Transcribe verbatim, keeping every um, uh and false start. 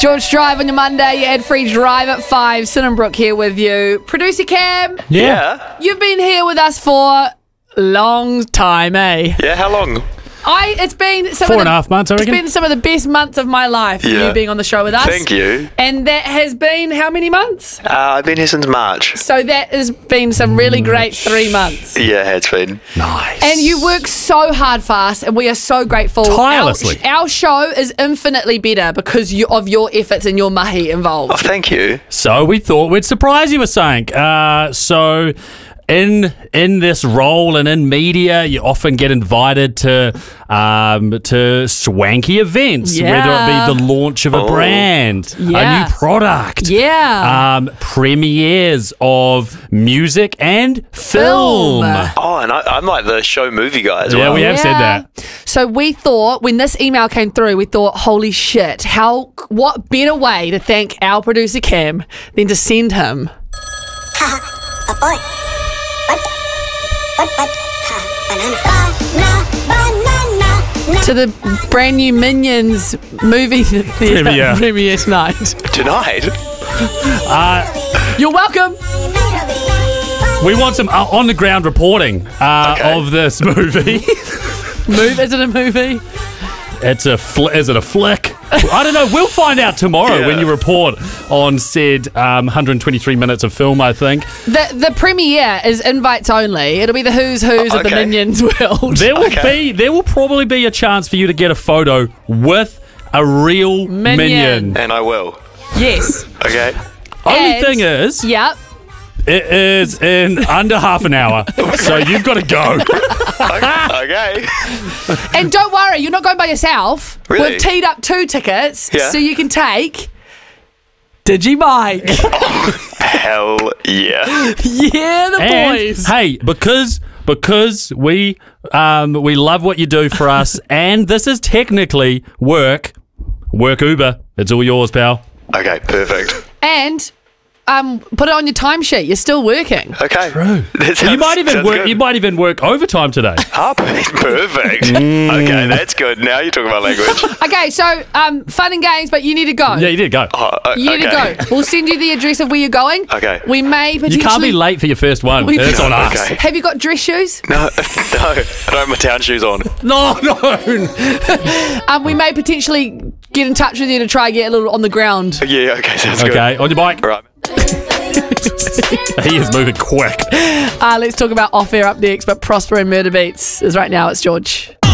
George Drive on your Monday. You had free drive at five. Sin and Brooke here with you. Producer Cam. Yeah. You've been here with us for a long time, eh? Yeah, how long? I. It's been some Four of and the, a half months, I It's reckon. been some of the best months of my life. Yeah. You being on the show with us. Thank you. And that has been how many months? Uh, I've been here since March. So that has been some really great three months. Yeah, it's been. Nice. And you work so hard for us, and we are so grateful. Tirelessly. Our, our show is infinitely better because you, of your efforts and your mahi involved. Oh, thank you. So we thought we'd surprise you with something. Uh, so in in this role and in media, you often get invited to um, to swanky events, Yeah. whether it be the launch of a Oh. brand, Yeah. a new product, Yeah. um, premieres of music and film. Film. Oh, and I, I'm like the show movie guy as Yeah, well. we have said that. So we thought when this email came through, we thought, holy shit, how what better way to thank our producer Cam than to send him A boy. What? What? What? Ha, banana. Banana. Banana. to the brand new Minions movie theatre Premiere. premiere tonight. Tonight? You're welcome. We want some uh, on the ground reporting uh, Okay. of this movie. Move? Is it a movie? It's a fl- is it a flick? I don't know. We'll find out tomorrow Yeah. when you report on said um, one hundred twenty-three minutes of film, I think. The the premiere is invites only. It'll be the who's who's Oh, of the okay. Minions world. There will Okay. be there will probably be a chance for you to get a photo with a real Minion. minion. And I will. Yes. Okay. Only And- thing is, Yep. it is in under half an hour, so you've got to go. Okay. And don't worry, you're not going by yourself. Really? We've teed up two tickets Yeah. so you can take Digimike. Hell yeah. Yeah, the And boys. hey, because because we um, we love what you do for us, and this is technically work. Work Uber. It's all yours, pal. Okay, perfect. And um, put it on your timesheet. You're still working. Okay. True. That you sounds- might even sounds work. good. You might even work overtime today. Ah, perfect. Okay, that's good. Now you're talking about language. Okay, so um, fun and games, but you need to go. Yeah, you did go. Oh, uh, You need okay. to go. We'll send you the address of where you're going. Okay. We may potentially. You can't be late for your first one. We- It's on us. Okay. Have you got dress shoes? No, no, I don't have my town shoes on. No, no. Um, we may potentially get in touch with you to try and get a little on the ground. Yeah, okay, sounds good. Okay, on your bike. All right. He is moving quick. Uh, let's talk about off air up next, but Prosper and Murder Beats is right now. It's George.